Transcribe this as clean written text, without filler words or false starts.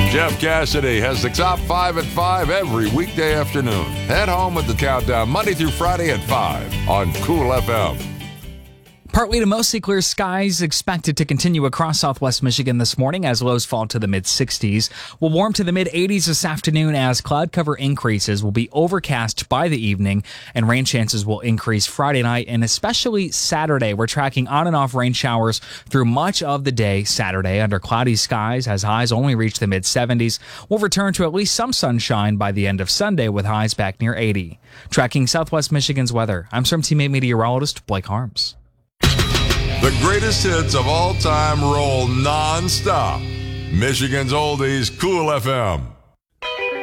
Jeff Cassidy has the top 5 at 5 every weekday afternoon. Head home with the countdown Monday through Friday at 5 on Cool FM. Partly to mostly clear skies expected to continue across southwest Michigan this morning as lows fall to the mid-60s. We'll warm to the mid-80s this afternoon as cloud cover increases. Will be overcast by the evening, and rain chances will increase Friday night and especially Saturday. We're tracking on and off rain showers through much of the day Saturday under cloudy skies as highs only reach the mid-70s. We'll return to at least some sunshine by the end of Sunday with highs back near 80. Tracking southwest Michigan's weather, I'm Storm Teammate meteorologist Blake Harms. The greatest hits of all time roll non-stop. Michigan's Oldies, Cool FM.